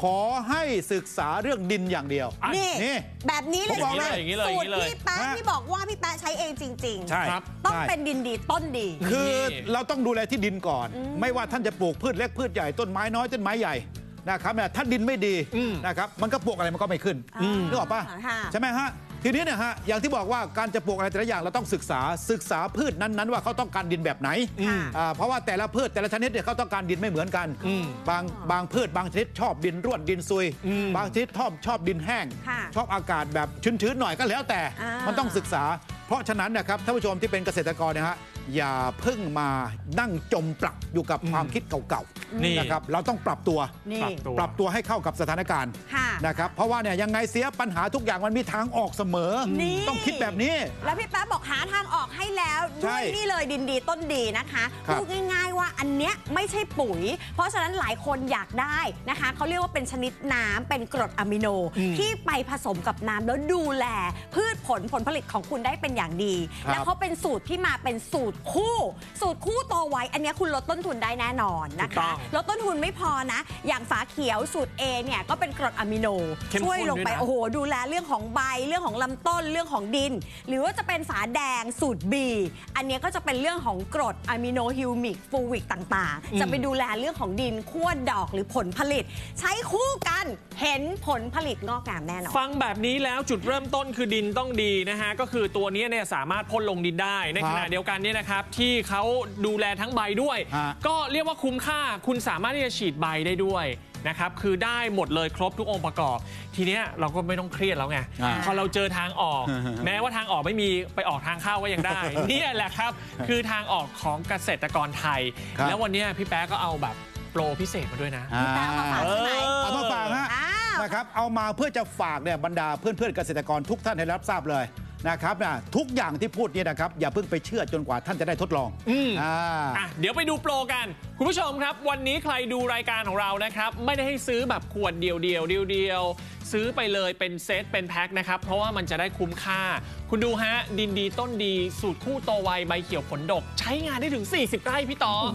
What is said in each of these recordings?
อให้ศึกษาเรื่องดินอย่างเดียวนี่แบบนี้เลยสูตรพี่แป๊ะที่บอกว่าพี่แป๊ะใช้เองจริงๆใช่ต้องเป็นดินดีต้นดีคือเราต้องดูแลที่ดินก่อนไม่ว่าท่านจะปลูกพืชเล็กพืชใหญ่ต้นไม้น้อยต้นไม้ใหญ่นะครับถ้าดินไม่ดีนะครับมันก็ปลูกอะไรมันก็ไม่ขึ้นนึกออกป่ะใช่ไหมฮะทีนี้เนี่ยฮะอย่างที่บอกว่าการจะปลูกอะไรแต่ละอย่างเราต้องศึกษาพืชนั้นๆว่าเขาต้องการดินแบบไหนเพราะว่าแต่ละพืชแต่ละชนิดเนี่ยเขาต้องการดินไม่เหมือนกันบางพืชบางชนิดชอบดินร่วนดินซุยบางชนิดชอบดินแห้งชอบอากาศแบบชื้นๆหน่อยก็แล้วแต่มันต้องศึกษาเพราะฉะนั้นนะครับท่านผู้ชมที่เป็นเกษตรกรนะฮะอย่าเพิ่งมานั่งจมปลักอยู่กับความคิดเก่าๆนะครับเราต้องปรับตัวให้เข้ากับสถานการณ์นะครับเพราะว่าเนี่ยยังไงเสียปัญหาทุกอย่างมันมีทางออกเสมอต้องคิดแบบนี้แล้วพี่แป๊ะบอกหาทางออกให้แล้วด้วยนี่เลยดินดีต้นดีนะคะพูดง่ายๆว่าอันเนี้ยไม่ใช่ปุ๋ยเพราะฉะนั้นหลายคนอยากได้นะคะเขาเรียกว่าเป็นชนิดน้ำเป็นกรดอะมิโนที่ไปผสมกับน้ำแล้วดูแลพืชผลผลิตของคุณได้เป็นอย่างดีแล้วเขาเป็นสูตรที่มาเป็นสูตรคู่โตไวอันนี้คุณลดต้นทุนได้แน่นอนนะคะลดต้นทุนไม่พอนะอย่างฝาเขียวสูตร A เนี่ยก็เป็นกรดอะมิโนช่วยลงไปโอ้โหดูแลเรื่องของใบเรื่องของลำต้นเรื่องของดินหรือว่าจะเป็นฝาแดงสูตร B อันนี้ก็จะเป็นเรื่องของกรดอะมิโนฮิวมิกฟูวิกต่างๆจะไปดูแลเรื่องของดินขั้วดอกหรือผลผลิตใช้คู่กันเห็นผลผลิตงอกงามแน่นอนฟังแบบนี้แล้วจุดเริ่มต้นคือดินต้องดีนะฮะก็คือตัวนี้เนี่ยสามารถพ่นลงดินได้ในขณะเดียวกันเนี่ยนะครับที่เขาดูแลทั้งใบด้วยก็เรียกว่าคุ้มค่าคุณสามารถที่จะฉีดใบได้ด้วยนะครับคือได้หมดเลยครบทุกองค์ประกอบทีเนี้ยเราก็ไม่ต้องเครียดแล้วไงพอเราเจอทางออกแม้ว่าทางออกไม่มีไปออกทางเข้าก็ยังได้นี่แหละครับคือทางออกของเกษตรกรไทยแล้ววันนี้พี่แป๊ะก็เอาแบบโปรพิเศษมาด้วยนะพี่แป๊ะเอามาฝากใช่ไหมเอามาฝากฮะนะครับเอามาเพื่อจะฝากเนี่ยบรรดาเพื่อนเกษตรกรทุกท่านให้รับทราบเลยนะครับทุกอย่างที่พูดเนี่ยนะครับอย่าเพิ่งไปเชื่อจนกว่าท่านจะได้ทดลองเดี๋ยวไปดูโปรกันคุณผู้ชมครับวันนี้ใครดูรายการของเรานะครับไม่ได้ให้ซื้อแบบขวดเดียวซื้อไปเลยเป็นเซตเป็นแพ็คนะครับเพราะว่ามันจะได้คุ้มค่าคุณดูฮะดินดีต้นดีสูตรคู่โตไวใบเขียวผลดกใช้งานได้ถึง40 ไร่พี่ต่อ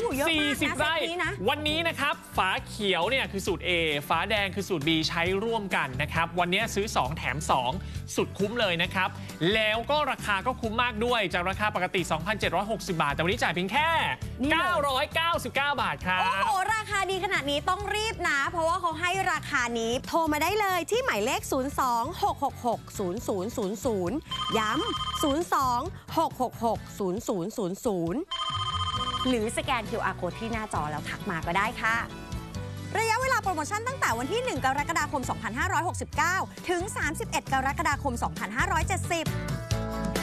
40 ไร่วันนี้นะครับฝาเขียวเนี่ยคือสูตร A ฝาแดงคือสูตร B ใช้ร่วมกันนะครับวันนี้ซื้อ2แถม2สุดคุ้มเลยนะครับแล้วก็ราคาก็คุ้มมากด้วยจากราคาปกติ 2,760 บาทแต่วันนี้จ่ายเพียงแค่999 บาทครับโอ้โหราคาดีขนาดนี้ต้องรีบนะเพราะว่าเขาให้ราคานี้โทรมาได้เลยที่หมายเลข02-666-0000ย้ำ02-666-0000หรือสแกน QR Code ที่หน้าจอแล้วทักมาก็ได้ค่ะระยะเวลาโปรโมชั่นตั้งแต่วันที่1 กรกฎาคม 2569 ถึง 31 กรกฎาคม 2570